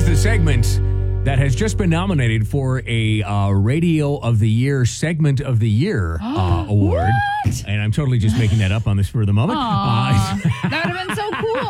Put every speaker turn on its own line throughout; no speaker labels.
is the segment that has just been nominated for a Radio of the Year Segment of the Year award.
What?
And I'm totally just making that up on this for the moment.
That would have been so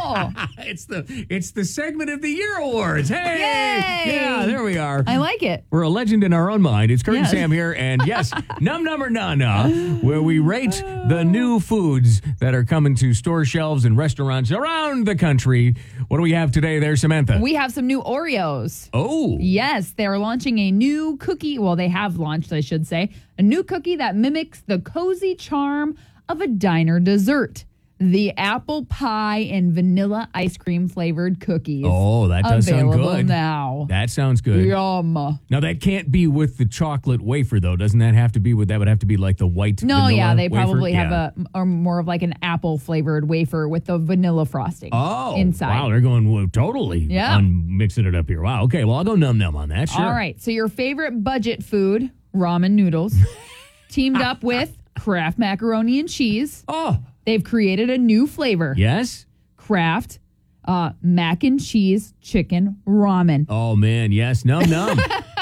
cool.
It's the Segment of the Year Awards. Hey!
Yay!
Yeah, there we are.
I like it.
We're a legend in our own mind. It's Kurt and
Yes.
Sam here, and yes, Num Number Nana, where we rate the new foods that are coming to store shelves and restaurants around the country. What do we have today there, Samantha?
We have some new Oreos.
Oh.
Yes, they're launching a new cookie. Well, they have launched, I should say, a new cookie that mimics the cozy charm of a diner dessert. The apple pie and vanilla ice cream flavored cookies.
Oh, that does sound
available
good.
now.
That sounds good.
Yum.
Now, that can't be with the chocolate wafer, though. Doesn't that have to be with that? Would have to be like the white
No,
vanilla
yeah, they
wafer?
probably have
Yeah.
a more of like an apple flavored wafer with the vanilla frosting inside.
Wow, they're going totally
Yeah.
on mixing it up here. Wow, okay, well, I'll go num on that, sure.
All right, so your favorite budget food, ramen noodles, teamed up with Kraft macaroni and cheese.
Oh,
They've created a new flavor.
yes?
Kraft mac and cheese chicken ramen.
Oh, man, yes, num. Num.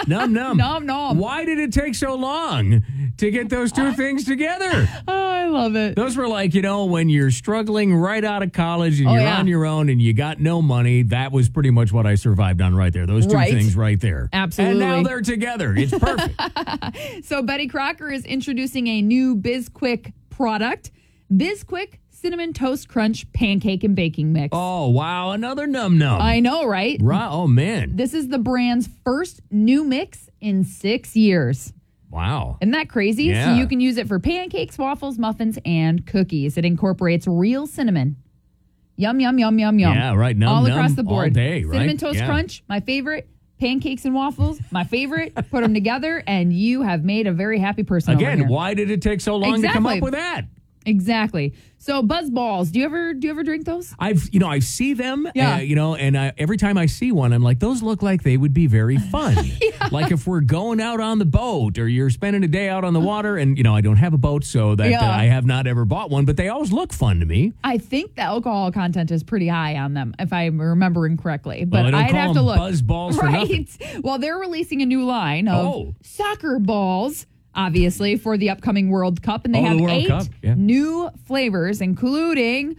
Nom nom.
Why did it take so long to get those two things together?
Oh, I love it.
Those were like, when you're struggling right out of college and you're
yeah.
on your own and you got no money. That was pretty much what I survived on right there. Those two
Right.
things right there.
Absolutely.
And now they're together. It's perfect.
So Betty Crocker is introducing a new Bizquick product. Bizquick Cinnamon Toast Crunch Pancake and Baking Mix.
Oh, wow. Another num.
I know, right?
Oh, man.
This is the brand's first new mix in 6 years.
Wow.
Isn't that crazy?
Yeah.
So you can use it for pancakes, waffles, muffins, and cookies. It incorporates real cinnamon. Yum, yum, yum, yum, yum.
Yeah, right. Num,
all
num,
across the board.
all day, right?
Cinnamon Toast
Yeah.
Crunch, my favorite. Pancakes and waffles, my favorite. Put them together, and you have made a very happy person over
Again,
here.
why did it take so long to come
Exactly.
up with that?
Exactly. So Buzz Balls, do you ever drink those?
I see them,
Yeah.
and every time I see one, I'm like, those look like they would be very fun. Like if we're going out on the boat or you're spending a day out on the water, and I don't have a boat, so that
Yeah.
I have not ever bought one, but they always look fun to me.
I think the alcohol content is pretty high on them, if I'm remembering correctly. But
Well, I don't
I'd
call
have to
them
look.
Buzz Balls for nothing.
Well, they're releasing a new line of
Oh.
soccer balls, obviously, for the upcoming World Cup. And they
Oh,
have
the World
8
Cup, yeah.
new flavors, including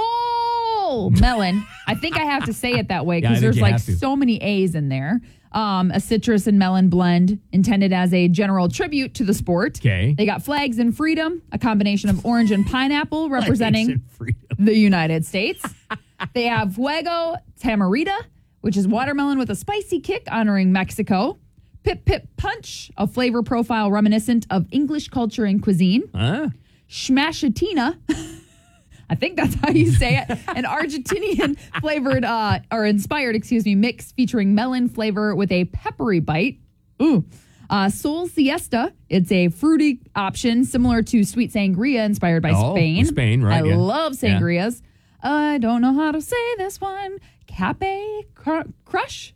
goal melon. I think I have to say it that way
Yeah, I
because
think
there's
you
like
have to.
so many A's in there. A citrus and melon blend intended as a general tribute to the sport.
Okay.
They got Flags and Freedom, a combination of orange and pineapple representing
Flags and freedom.
the United States. They have Fuego Tamarita, which is watermelon with a spicy kick honoring Mexico. Pip Pip Punch, a flavor profile reminiscent of English culture and cuisine.
Huh?
Schmashatina, I think that's how you say it, an Argentinian flavored, or inspired, mix featuring melon flavor with a peppery bite. Ooh. Sol Siesta, it's a fruity option similar to sweet sangria inspired by Spain.
Spain, right,
I
yeah.
love sangrias. I don't know how to say this one. Cape Crush,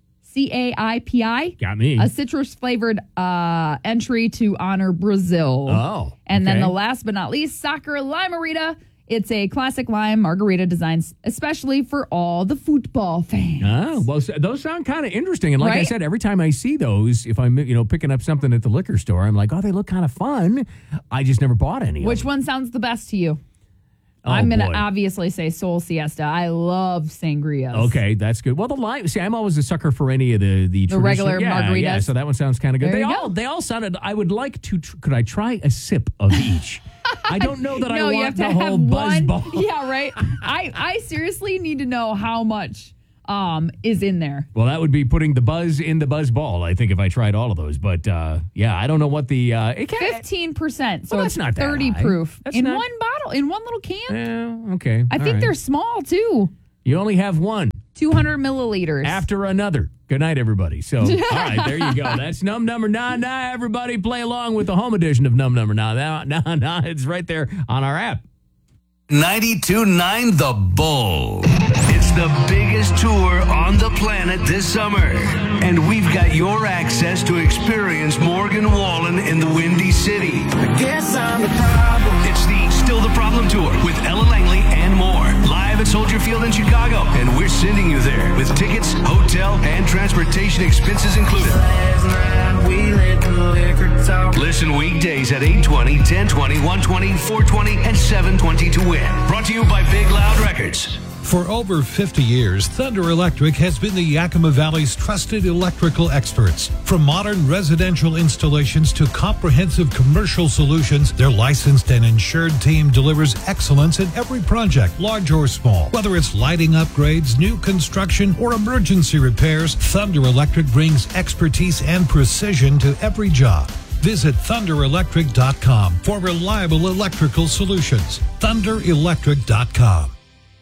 CAIPI.
Got me.
A citrus-flavored entry to honor Brazil.
Oh,
And then
okay.
the last but not least, Soccer Limerita. It's a classic lime margarita designed especially for all the football fans.
Oh, well, those sound kind of interesting. And like I
Right?
said, every time I see those, if I'm, picking up something at the liquor store, I'm like, oh, they look kind of fun. I just never bought any
Which
of them.
one sounds the best to you?
Oh,
I'm going to
boy.
obviously say Sol Siesta. I love sangrias.
Okay, that's good. Well, the lime. See, I'm always a sucker for any of the traditional-
regular margaritas.
Yeah, so that one sounds kind of good.
There you go.
They all sounded. I would like to. Could I try a sip of each? I don't know that I
No, you
want
have to
the whole
have
buzz
one.
ball.
Yeah, right. I seriously need to know how much is in there.
Well, that would be putting the buzz in the buzz ball. I think if I tried all of those, but yeah, I don't know what the. It can't,
15%. So
Well,
it's
that's not that
30
high.
proof
That's
in
not-
one bottle, in one little can.
Okay.
I
all
think
right.
they're small too.
You only have one
200 milliliters.
after another. Good night, everybody. So, all right, there you go. That's Num Number Nah. Everybody play along with the home edition of Num Number Nah. Nah. It's right there on our app.
92.9 The Bull. It's the biggest tour on the planet this summer. And we've got your access to experience Morgan Wallen in the Windy City.
Guess I'm the problem.
It's the Still the Problem Tour with Ella Langley and more. Live live at Soldier Field in Chicago, and we're sending you there with tickets, hotel, and transportation expenses included. Listen weekdays at 8:20, 10:20, 1:20, 4:20, and 7:20 to win. Brought to you by Big Loud Records.
For over 50 years, Thunder Electric has been the Yakima Valley's trusted electrical experts. From modern residential installations to comprehensive commercial solutions, their licensed and insured team delivers excellence in every project, large or small. Whether it's lighting upgrades, new construction, or emergency repairs, Thunder Electric brings expertise and precision to every job. Visit thunderelectric.com for reliable electrical solutions. thunderelectric.com.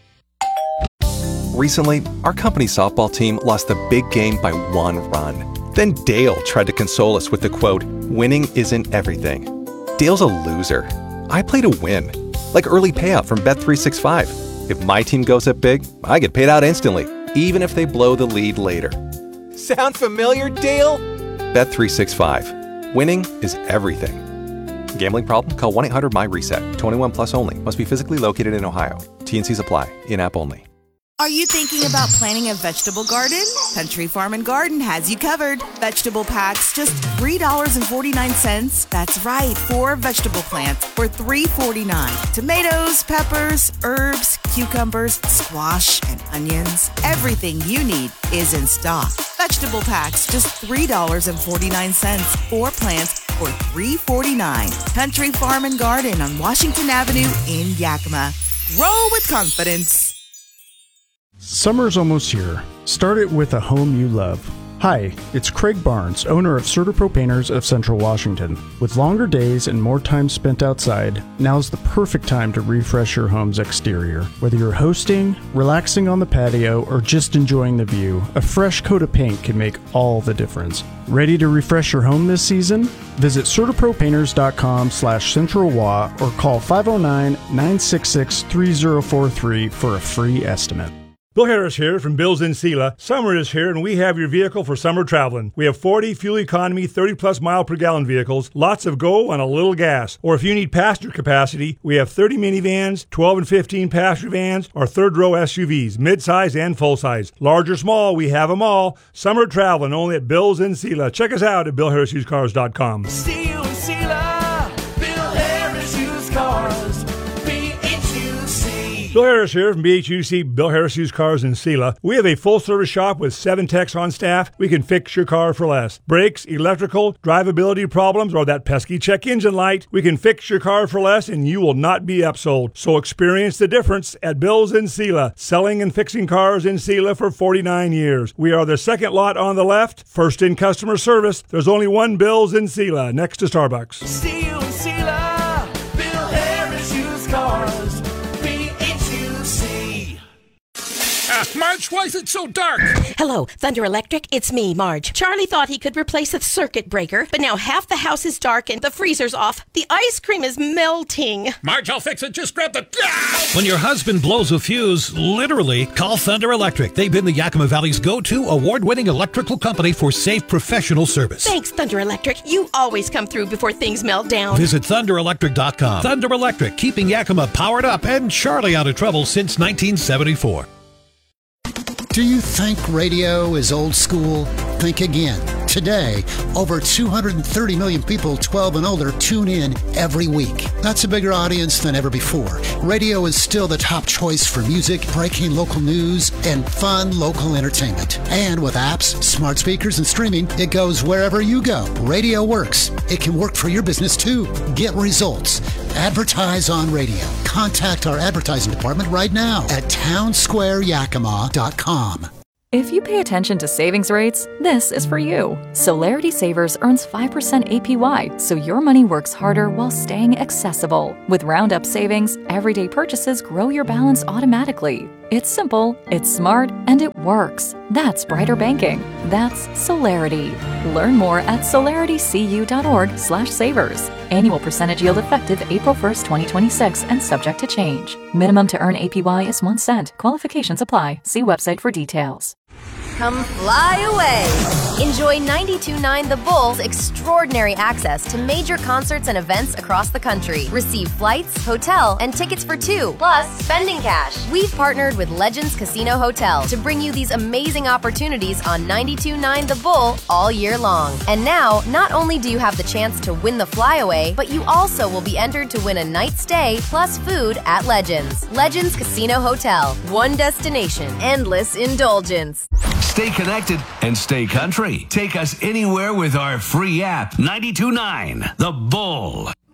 Recently, our company softball team lost the big game by 1 run. Then Dale tried to console us with the quote, "Winning isn't everything." Dale's a loser. I play to win, like early payout from Bet365. If my team goes up big, I get paid out instantly, even if they blow the lead later. Sound familiar, Dale? Bet365. Winning is everything. Gambling problem? Call 1-800-MY-RESET. 21 plus only. Must be physically located in Ohio. T&Cs apply. In-app only.
Are you thinking about planting a vegetable garden? Country Farm and Garden has you covered. Vegetable packs, just $3.49. That's right, 4 vegetable plants for $3.49. Tomatoes, peppers, herbs, cucumbers, squash, and onions. Everything you need is in stock. Vegetable packs, just $3.49. 4 plants for $3.49. Country Farm and Garden on Washington Avenue in Yakima. Roll with confidence.
Summer's almost here. Start it with a home you love. Hi, it's Craig Barnes, owner of CertaPro Painters of Central Washington. With longer days and more time spent outside, now's the perfect time to refresh your home's exterior. Whether you're hosting, relaxing on the patio, or just enjoying the view, a fresh coat of paint can make all the difference. Ready to refresh your home this season? Visit CertaProPainters.com/CentralWA or call 509-966-3043 for a free estimate.
Bill Harris here from Bill's in Sela. Summer is here and we have your vehicle for summer traveling. We have 40 fuel economy, 30-plus mile per gallon vehicles, lots of go and a little gas. Or if you need passenger capacity, we have 30 minivans, 12 and 15 passenger vans, or third-row SUVs, mid-size and full-size. Large or small, we have them all. Summer traveling only at Bill's in Sela. Check us out at BillHarrisUsedCars.com.
See you in Sela, Bill Harris Used Cars, BHUC.
Bill Harris here from BHUC, Bill Harris Used Cars in Sela. We have a full-service shop with 7 techs on staff. We can fix your car for less. Brakes, electrical, drivability problems, or that pesky check engine light, we can fix your car for less and you will not be upsold. So experience the difference at Bill's in Sela, selling and fixing cars in Sela for 49 years. We are the second lot on the left, first in customer service. There's only one Bill's in Sela, next to Starbucks.
See you in Sela, Bill Harris Used Cars, BHUC.
Marge, why is it so dark?
Hello, Thunder Electric. It's me, Marge. Charlie thought he could replace the circuit breaker, but now half the house is dark and the freezer's off. The ice cream is melting.
Marge, I'll fix it. Just grab the...
When your husband blows a fuse, literally, call Thunder Electric. They've been the Yakima Valley's go-to award-winning electrical company for safe professional service.
Thanks, Thunder Electric. You always come through before things melt down.
Visit thunderelectric.com. Thunder Electric, keeping Yakima powered up and Charlie out of trouble since 1974.
Do you think radio is old school? Think again. Today, over 230 million people 12 and older tune in every week. That's a bigger audience than ever before. Radio is still the top choice for music, breaking local news, and fun local entertainment. And with apps, smart speakers, and streaming, it goes wherever you go. Radio works. It can work for your business too. Get results. Advertise on radio. Contact our advertising department right now at townsquareyakima.com.
If you pay attention to savings rates, this is for you. Solarity Savers earns 5% APY, so your money works harder while staying accessible. With Roundup savings, everyday purchases grow your balance automatically. It's simple, it's smart, and it works. That's brighter banking. That's Solarity. Learn more at solaritycu.org/savers. Annual percentage yield effective April 1st, 2026 and subject to change. Minimum to earn APY is 1 cent. Qualifications apply. See website for details.
come fly away. Enjoy 92.9 The Bull's extraordinary access to major concerts and events across the country. Receive flights, hotel, and tickets for two, plus spending cash. We've partnered with Legends Casino Hotel to bring you these amazing opportunities on 92.9 The Bull all year long. And now, not only do you have the chance to win the flyaway, but you also will be entered to win a night stay plus food at Legends. Legends Casino Hotel. One destination, endless indulgence.
Stay connected and stay country. Take us anywhere with our free app, 92.9 The Bull.